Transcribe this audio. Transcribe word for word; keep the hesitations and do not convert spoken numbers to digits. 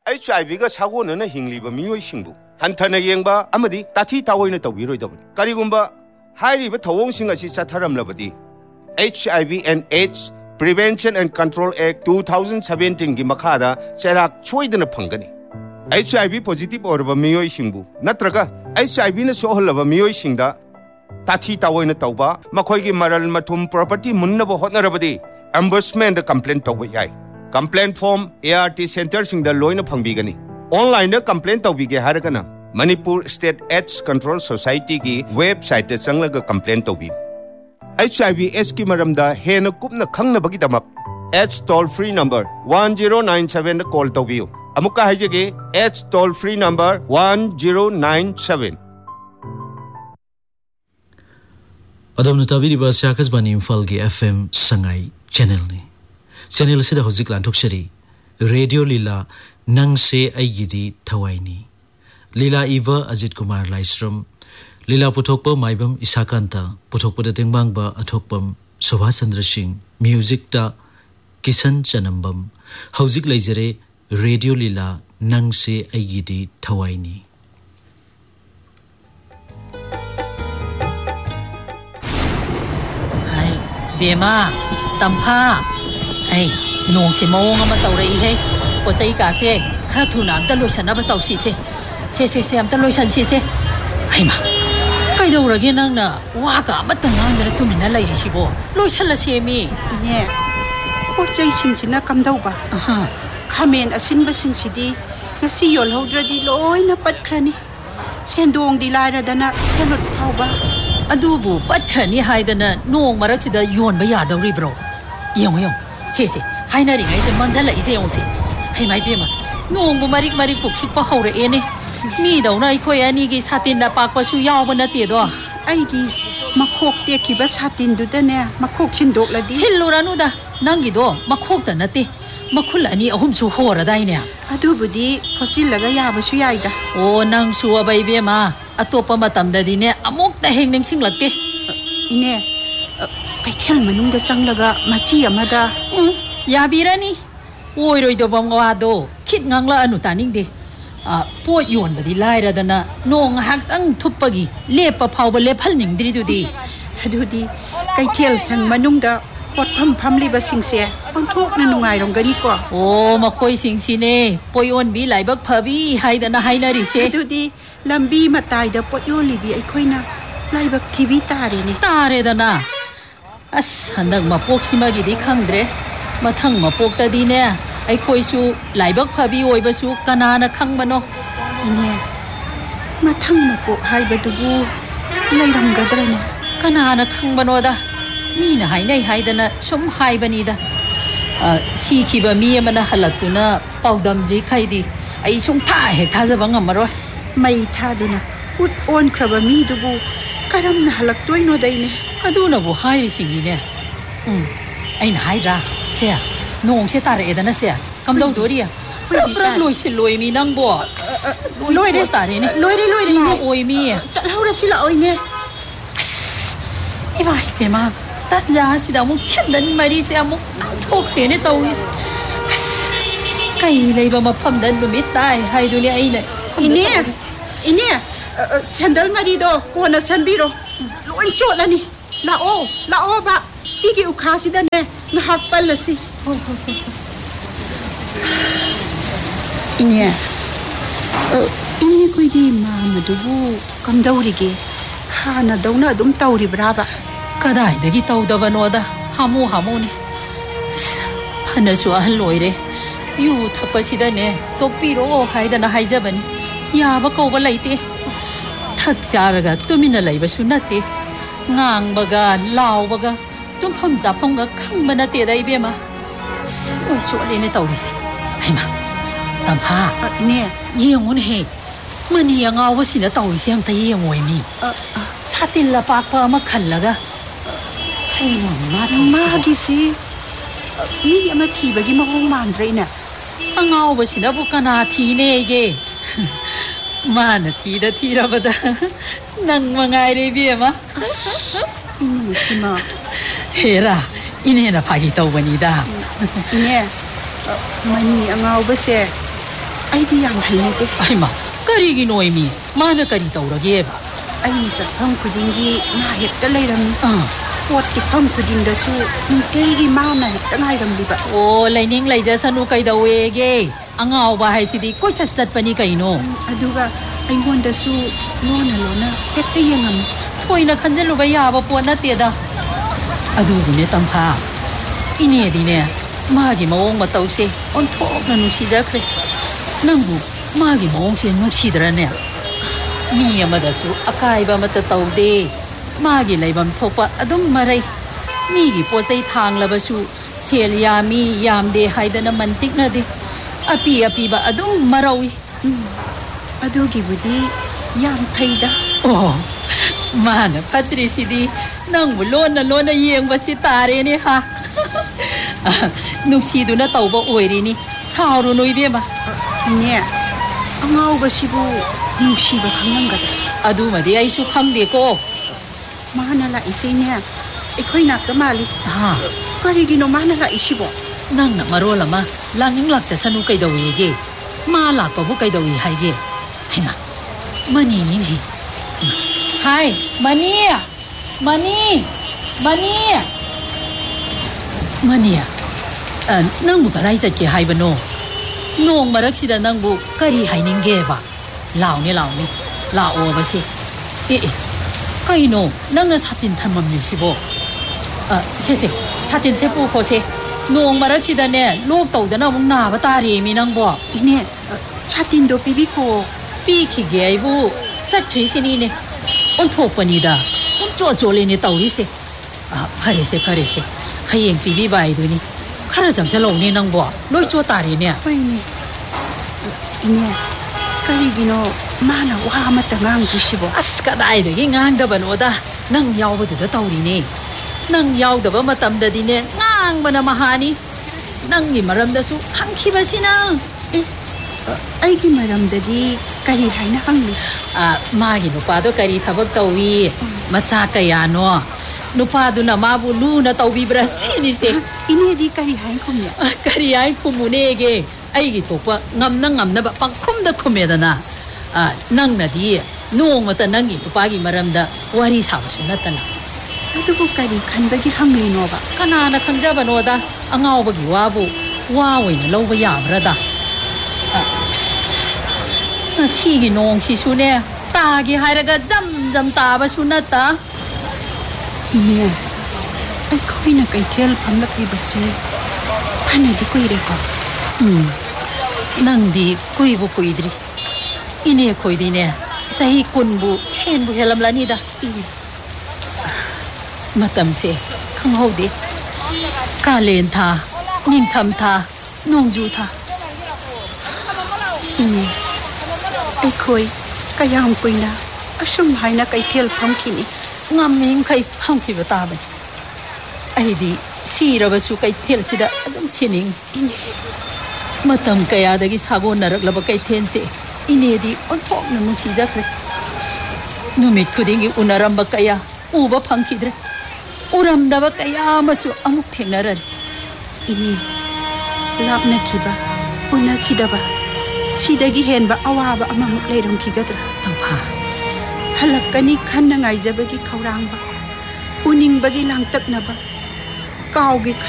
H I V 个查过呢，行李不米为行不，汉他那样吧，阿么的大体大为呢都比瑞的不，咖喱公吧，海里不头翁行个是啥他们了不的 ，H I V and AIDS Prevention and Control Act twenty seventeen 嘅makada，在那吹的那碰个呢 ，H I V positive 或者不米为行不，那这个 H I V 呢说好了不米为行的，大体大为呢都吧，马块嘅 maral matum property mun那不好那了不的 ，Ombudsman 的 complaint 都会来。Complaint form A R T Center sing the loin of Pangbigani. Online the complaint of Bigi Haragana. Manipur State AIDS Control Society ki website the Sanglaga complaint of H I V S ki maramda Hena Kupna Kangna Bagitamak. AIDS toll free number one zero nine seven the call to view. Amuka Hajagi AIDS toll free number one zero nine seven. Adam Natabiri Basyakas Banim Falgi F M Sangai channel ni. Channel sida hojik lan thokshari Radio Lila nang se aigidi thawaini Lila Eva Ajit Kumar Laistrom Lila puthokpa maibam Isakanta puthokpa da tengbangba athokpam Subhash Chandra Singh music ta Kisan Chanambam hojik leijare Radio Lila nang se aigidi thawaini Hai Bema Tampha Hey, nong si mo nga matawray hey. Po sa ika si, karatu na ang taloy san na bataw si si. Si si si ang taloy san si si. Ay ma, kay daw ragyan ang na waka matangang na tuminalay si bo. Loy san la si mi. Ine, po jay sing si na kam daw ba? Aha. Kamen asin ba sing si di, nga si yol hodra di loy na patkrani. Sendong di lara da na selot pao ba? Adubo, patkrani hay da na noong marak si da yon ba yadaw ri bro. Iyong iyong. Sese, hay na rin ay sa manzala isa yung si. Hay may bima, noong bumarik-marik po kikpa haura ene. Mi daw na ikoy anigi sa atin na pagpasu yaw ba na tiyo. Ay gi, makok tiya kiba sa atin do da na, makok sindok la di. Silura no da, nanggi do, makok da na ti. Makula ni ahum su hora da niya. Adu budi, posil laga yaba su yay da. O, nang suwa ba bima, ato pa matamda din niya, amok dahing ning singlak ti. Ine, kay tel manung da sang laga machi amada. Hmm, yabira ni. Oy roy do bang wado. Kit ngang la anu taning de. Ah, po yon ba di laira da na nong haktang thupagi lepa phawba lephal ning diri du di. Adu di, kay tel sang manung da pot pham pham li ba sing se. Pangthok na nungai rong gani ko. Oh, makoy sing sine. Poyon bi laibak phabi hay da na hay na ri se. Adu di, lambi matay da pot yon li bi ay koy na laibak T V tare ni. Tare da na. As handag mapok si magidi khangdre mathang mapok ta di ne ai khoi su laibak phabi oi ba su kanana khangmano ine mathang mapok hai ba dubu lairam gadra ne kanana khangmano da mi na hai nei hai da na sum hai bani da si ki ba mi amana halaktuna paudam dri khai di ai sung tha he tha ja bang amaro mai tha duna put on kraba mi dubu karam na halaktoi no dai ne aduna bu hai singi ne um ai na hai ra se nong se tar e da na se kam dau do ri a pra loi se loi mi nang bo loi re tar e ne loi re loi re ni oi mi chal haura sila oi ne e bai pe ma ta ja si da mu chen dan mari se amu thok re ne tau is kai lei ba ma pham dan lu mi tai hai du ni ai ne ine ine sandal mari do ko na sanbiro loi chot la ni la o la o ba sige ukha si da ne na hapal la si ine ine koi di ma madubu kam dauri ge khana dauna dum tauri braba kadai da gi tau da bano da hamu hamu ni phana su a loi re yu thakpa si da ne to piro hai da na hai ja bani ya ba ko ba laite thak charaga tumina laiba su na te ngang baga law baga tum pham za pham ga khang bana te dai be ma oi su le ne tau ri se ai ma tam pha ne yeng un he mani ya ngaw si na tau ri se am ta yeng oi mi satil la pak pa ma khal laga khai ma ma gi si mi ama thi ba gi ma hong man dre na ngaw ba si na bu kana thi ne ge mana thi da thi ra ba da nang mangai re bi ma ini si ma hera ine na phagi tau bani da ine mani angaw ba se ꯑꯩꯗꯤ ꯌꯥꯝ ꯍꯩꯅꯗꯦ ꯑꯩꯃ ꯀꯔꯤꯒꯤꯅꯣ ꯏꯃꯤ ꯃꯥꯅ ꯀꯔꯤ ꯇꯧꯔꯒꯦꯕ ꯑꯩꯅ ꯆꯠꯐꯝ ꯈꯨꯗꯤꯡꯒꯤ ꯃꯥ ꯍꯦꯛꯇ ꯂꯩꯔꯝꯃꯤ ꯑꯥ ꯄꯣꯠ ꯇꯤꯛꯐꯝ ꯈꯨꯗꯤꯡꯗꯁꯨ ꯅꯨꯡꯇꯤꯒꯤ ꯃꯥꯅ ꯍꯦꯛꯇ ꯉꯥꯏꯔꯝꯂꯤꯕ ꯑꯣ ꯂꯩꯅꯤꯡ ꯂꯩꯖꯁꯅꯨ ꯀꯩꯗꯧꯋꯦꯒꯦ ꯑꯉꯥꯎꯕ ꯍꯥꯏꯁꯤꯗꯤ ꯀꯣꯏꯆꯠ ꯆꯠꯄꯅꯤ ꯀꯩꯅꯣ ꯑꯗꯨꯒ ꯑꯩꯉꯣꯟꯗꯁꯨ ꯂꯣꯟꯅ ꯂꯣꯟꯅ ꯍꯦꯛꯇ ꯌꯦꯡꯉꯝꯃꯤ ꯊꯣꯏꯅ ꯈꯟꯖꯤꯜꯂꯨꯕ ꯌꯥꯕ ꯄꯣꯠ ꯅꯠꯇꯦꯗ ꯑꯗꯨꯕꯨꯅꯦ ꯇꯝꯐꯥ ꯏꯅꯦꯗꯤꯅꯦ ꯃꯥꯒꯤ ꯃꯑꯣꯡ ꯃꯇꯧꯁꯦ ꯑꯣꯟꯊꯣꯛꯅ ꯅꯨꯡꯁꯤꯖꯈ꯭ꯔꯦ ꯅꯪꯕꯨ ꯃꯥꯒꯤ ꯃꯑꯣꯡꯁꯦ ꯅꯨꯡꯁꯤꯗ꯭ꯔꯅꯦ ꯃꯤ ꯑꯃꯗꯁꯨ ꯑꯀꯥꯏꯕ ꯑꯃꯠꯇ ꯇꯧꯗꯦ ꯃꯥꯒꯤ ꯂꯩꯐꯝ ꯊꯣꯛꯄ ꯑꯗꯨꯝ ꯃꯔꯩ ꯃꯤꯒꯤ ꯄꯣꯠꯆꯩ ꯊꯥꯡꯂꯕꯁꯨ ꯁꯦꯜ ꯌꯥꯝꯃꯤ ꯌꯥꯝꯗꯦ ꯍꯥꯏꯗꯅ ꯃꯟꯇꯤꯛꯅꯗꯦ ꯑꯄꯤ ꯑꯄꯤꯕ ꯑꯗꯨꯝ ꯃꯔꯧꯏ ꯑꯗꯨꯒꯤꯕꯨꯗꯤ ꯌꯥꯝ ꯐꯩꯗ ꯑꯣ ꯃꯥꯅ ꯐꯠꯇ꯭ꯔꯤꯁꯤꯗꯤ ꯅꯪꯕꯨ ꯂꯣꯟꯅ ꯂꯣꯟꯅ ꯌꯦꯡꯕꯁꯤ ꯇꯥꯔꯦꯅꯦ ꯍꯥ ꯅꯨꯡꯁꯤꯗꯨꯅ ꯇꯧꯕ ꯑꯣꯏꯔꯤꯅꯤ ꯁꯥꯎꯔꯨꯅꯨ ꯏꯕꯦꯝꯃ ꯏꯅꯦ ꯑꯉꯥꯎꯕꯁꯤꯕꯨ ꯅꯨꯡꯁꯤꯕ ꯈꯪꯂꯝꯒꯗ꯭ꯔꯥ ꯑꯗꯨꯃꯗꯤ ꯑꯩꯁꯨ ꯈꯪꯗꯦꯀꯣ ꯃꯥꯅ ꯂꯥꯛꯏꯁꯦ ꯏꯅꯦ ꯑꯩꯈꯣꯏ ꯅꯥꯛꯇ ꯃꯥꯜꯂꯤ ꯍꯥ ꯀꯔꯤꯒꯤꯅꯣ ꯃꯥꯅ ꯂꯥꯛꯏꯁꯤꯕꯣ ꯅꯪꯅ ꯃꯔꯣꯜ ꯑꯃ ꯂꯥꯛꯅꯤꯡ ꯂꯥꯛꯆꯁꯅꯨ ꯀꯩꯗꯧꯋꯦꯒꯦ ꯃꯥ ꯂꯥꯛꯄꯕꯨ ꯀꯩꯗꯧꯏ ꯍꯥꯏꯒꯦ ꯍꯩꯃꯥ ꯃꯅꯤꯅꯤꯅꯦ ꯍꯥꯏ ꯃꯅꯤ ꯃꯅꯤ ꯃꯅꯤ ꯃꯅꯤ ꯅꯪꯕꯨ ꯀꯗꯥꯏ ꯆꯠꯀꯦ ꯍꯥꯏꯕꯅꯣ ꯅꯣꯡ ꯃꯔꯛꯁꯤꯗ ꯅꯪꯕꯨ ꯀꯔꯤ ꯍꯥꯏꯅꯤꯡꯒꯦꯕ ꯂꯥꯎꯅꯦ ꯂꯥꯎꯅꯦ ꯂꯥꯛꯑꯣꯕꯁꯦ ꯑꯦ ꯑꯦ ꯀꯩꯅꯣ ꯅꯪꯅ ꯁꯥꯇꯤꯟ ꯊꯝꯃꯝꯃꯤꯁꯤꯕꯣ ꯁꯦꯁꯦ ꯁꯥꯇꯤꯟꯁꯦ ꯄꯨꯈꯣꯁꯦ ꯅꯣꯡ ꯃꯔꯛꯁꯤꯗꯅꯦ ꯂꯣꯛ ꯇꯧꯗꯅ ꯑꯃꯨꯛ ꯅꯥꯕ ꯇꯥꯔꯦꯃꯤ ꯅꯪꯕꯣ ꯏꯅꯦ ꯁꯥꯇꯤꯟꯗꯣ ꯄꯤꯕꯤꯈꯣ ꯄꯤꯈꯤꯒꯦ ꯑꯩꯕꯨ ꯆꯠꯈ꯭ꯔꯤꯁꯤꯅꯤꯅꯦ ꯑꯣꯟꯊꯣꯛꯄꯅꯤꯗ ꯄꯨꯡꯆꯣꯠ ꯆꯣꯠꯂꯤꯅꯦ ꯇꯧꯔꯤꯁꯦ ꯐꯔꯦꯁꯦ ꯐꯔꯦꯁꯦ ꯍꯌꯦꯡ ꯄꯤꯕꯤꯕ ꯍꯥꯏꯗꯨꯅꯤ ꯈꯔ ꯆꯪꯁꯤꯜꯂꯧꯅꯦ ꯅꯪꯕꯣ ꯂꯣꯏ ꯆꯣꯠ ꯇꯥꯔꯦꯅꯦ ꯍꯣꯏꯅꯦ ꯏꯅꯦ ꯀꯔꯤꯒꯤꯅꯣ ꯃꯥꯅ ꯋꯥ ꯑꯃꯠꯇ ꯉꯥꯡꯗ꯭ꯔꯤꯁꯤꯕꯣ ꯑꯁ ꯀꯗꯥꯏꯗꯒꯤ ꯉꯥꯡꯗꯕꯅꯣꯗ ꯅꯪ ꯌꯥꯎꯕꯗꯨꯗ ꯇꯧꯔꯤꯅꯦ ꯅꯪ ꯌꯥꯎꯗꯕ ꯃꯇꯝꯗꯗꯤꯅꯦ ꯉꯥꯡꯕꯅ ꯃꯍꯥꯅꯤ ꯅꯪꯒꯤ ꯃꯔꯝꯗꯁꯨ ꯍꯪꯈꯤꯕꯁꯤꯅ ꯑꯦ ꯑꯩꯒꯤ ꯃꯔꯝꯗꯗꯤ ꯀꯔꯤ ꯍꯥꯏꯅ ꯍꯪꯂꯤ ꯃꯥꯒꯤ ꯅꯨꯄꯥꯗꯣ ꯀꯔꯤ ꯊꯕꯛ ꯇꯧꯏ ꯃꯆꯥ ꯀꯌꯥꯅꯣ ꯅꯨꯄꯥꯗꯨꯅ ꯃꯥꯕꯨ ꯂꯨꯅ ꯇꯧꯕꯤꯕ꯭ꯔꯥ ꯁꯤꯅꯤꯁꯦ ꯏꯅꯦꯗꯤ ꯀꯔꯤ ꯍꯥꯏꯅ ꯈꯨꯝꯃꯤ ꯀꯔꯤ ꯍꯥꯏ ꯈꯨꯝꯃꯨꯅꯦꯒꯦ ꯑꯩꯒꯤ ꯊꯣꯛꯄ ꯉꯝꯅ ꯉꯝꯅꯕ ꯄꯪꯈꯨꯝꯗ ꯈꯨꯝꯃꯦꯗꯅ ꯅꯪꯅꯗꯤ ꯅꯣꯡꯃꯇ ꯅꯪꯒꯤ ꯅꯨꯄꯥꯒꯤ ꯃꯔꯝꯗ ꯋꯥꯔꯤ ꯁꯥꯕꯁꯨ ꯅꯠꯇꯅ ꯑꯗꯨꯕꯨ ꯀꯔꯤ ꯈꯟꯕꯒꯤ ꯍꯪꯂꯤꯅꯣꯕ ꯀꯅꯥꯅ ꯈꯪꯖꯕꯅꯣꯗ ꯑꯉꯥꯎꯕꯒꯤ ꯋꯥꯕꯨ ꯋꯥ ꯑꯣꯏꯅ ꯂꯧꯕ ꯌꯥꯕ꯭ꯔꯥꯗ ꯉꯁꯤꯒꯤ ꯅꯣꯡꯁꯤꯁꯨꯅꯦ ꯇꯥꯒꯦ ꯍꯥꯏꯔꯒ ꯖꯝ ꯖꯝ ꯇꯥꯕꯁꯨ ꯅꯠꯇ ꯏꯅꯦ ꯑꯩꯈꯣꯏꯅ ꯀꯩꯊꯦꯜ ꯐꯝꯂꯛꯂꯤꯕꯁꯤ ꯐꯅꯗꯤ ꯀꯨꯏꯔꯦꯀꯣ ꯎꯝ ꯅꯪꯗꯤ ꯀꯨꯏꯕꯨ ꯀꯨꯏꯗ꯭ꯔꯤ ꯏꯅꯦ ꯈꯣꯏꯗꯤꯅꯦ ꯆꯍꯤ ꯀꯨꯟꯕꯨ ꯍꯦꯟꯕꯨ ꯍꯦꯜꯂꯝꯂꯅꯤꯗ ꯃꯇꯝꯁꯦ ꯈꯪꯍꯧꯗꯦ ꯀꯥꯂꯦꯟ ꯊꯥ ꯅꯤꯡꯊꯝ ꯊꯥ ꯅꯣꯡꯖꯨ ꯊꯥ ꯏꯅꯦ ꯑꯩꯈꯣꯏ ꯀꯌꯥꯝ ꯀꯨꯏꯅ ꯑꯁꯨꯝ ꯍꯥꯏꯅ ꯀꯩꯊꯦꯜ ꯐꯝꯈꯤꯅꯤ ꯉꯝꯃꯤꯈꯩ ꯐꯝꯈꯤꯕ ꯇꯥꯕꯅꯤ ꯑꯩꯗꯤ ꯁꯤꯔꯕꯁꯨ ꯀꯩꯊꯦꯜꯁꯤꯗ ꯑꯗꯨꯝ ꯁꯤꯅꯤꯡꯉꯤ ꯃꯇꯝ ꯀꯌꯥꯗꯒꯤ ꯁꯥꯒꯣꯟꯅꯔꯛꯂꯕ ꯀꯩꯊꯦꯜꯁꯦ ꯏꯅꯦꯗꯤ ꯑꯣꯟꯊꯣꯛꯅ ꯅꯨꯡꯁꯤꯖꯈ꯭ꯔꯦ ꯅꯨꯃꯤꯠ ꯈꯨꯗꯤꯡꯒꯤ ꯎꯅꯔꯝꯕ ꯀꯌꯥ ꯎꯕ ꯐꯪꯈꯤꯗ꯭ꯔꯦ ꯎꯔꯝꯗꯕ ꯀꯌꯥ ꯑꯃꯁꯨ ꯑꯃꯨꯛ ꯊꯦꯡꯅꯔꯔꯤ ꯏꯅꯦ ꯂꯥꯞꯅꯈꯤꯕ ꯎꯅꯈꯤꯗꯕ ꯁꯤꯗꯒꯤ ꯍꯦꯟꯕ ꯑꯋꯥꯕ ꯑꯃꯃꯨꯛ ꯂꯩꯔꯝꯈꯤꯒꯗ꯭ꯔꯥ ꯇꯝꯐꯥ ꯍꯜꯂꯛꯀꯅꯤ ꯈꯟꯅ ꯉꯥꯏꯖꯕꯒꯤ ꯈꯧꯔꯥꯡꯕ ꯎꯅꯤꯡꯕꯒꯤ ꯂꯥꯡꯇꯛꯅꯕ ꯀꯥꯎꯒꯦ